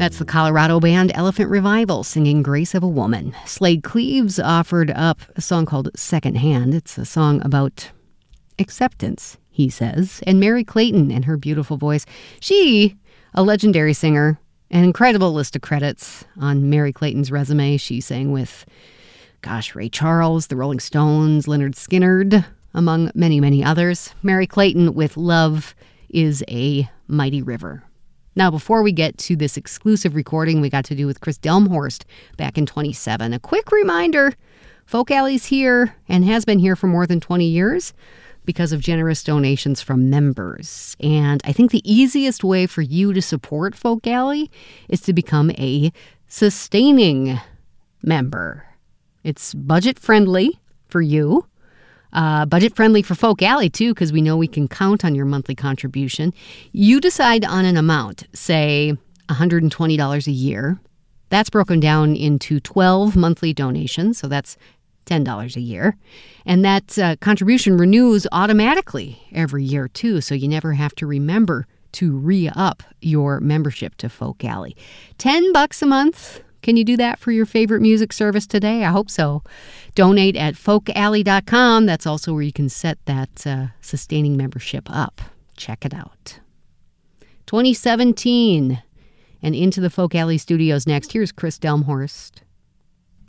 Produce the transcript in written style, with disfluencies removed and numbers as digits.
That's the Colorado band Elephant Revival singing Grace of a Woman. Slade Cleaves offered up a song called Second Hand. It's a song about acceptance, he says. And Mary Clayton and her beautiful voice. She, a legendary singer, an incredible list of credits on Mary Clayton's resume. She sang with, Ray Charles, the Rolling Stones, Lynyrd Skynyrd, among many, many others. Mary Clayton with Love is a Mighty River. Now, before we get to this exclusive recording we got to do with Chris Delmhorst back in 2017, a quick reminder, Folk Alley's here and has been here for more than 20 years because of generous donations from members. And I think the easiest way for you to support Folk Alley is to become a sustaining member. It's budget-friendly for you. Budget-friendly for Folk Alley, too, because we know we can count on your monthly contribution. You decide on an amount, say $120 a year. That's broken down into 12 monthly donations, so that's $10 a year. And that contribution renews automatically every year, too, so you never have to remember to re-up your membership to Folk Alley. $10 a month. Can you do that for your favorite music service today? I hope so. Donate at folkalley.com. That's also where you can set that sustaining membership up. Check it out. 2017 and into the Folk Alley studios next. Here's Chris Delmhorst.